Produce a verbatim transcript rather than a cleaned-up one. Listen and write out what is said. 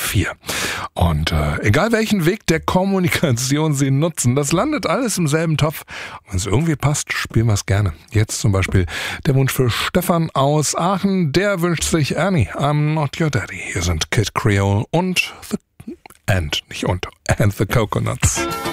vier. Und äh, egal welchen Weg der Kommunikation Sie nutzen, das landet alles im selben Topf. Wenn es irgendwie passt, spielen wir es gerne. Jetzt zum Beispiel der Wunsch für Stefan aus Aachen. Der wünscht sich Ernie, I'm Not Your Daddy. Hier sind Kid Creole und The And, nicht und, and the Coconuts.